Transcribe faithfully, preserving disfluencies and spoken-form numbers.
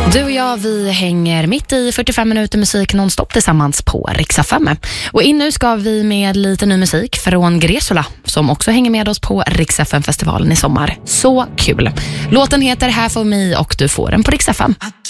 Du och jag, vi hänger mitt i fyrtiofem minuter musik nonstop tillsammans på Rix F M. Och in nu ska vi med lite ny musik från Gresola, som också hänger med oss på Rix F M-festivalen i sommar. Så kul! Låten heter Half of Me och du får den på Rix F M.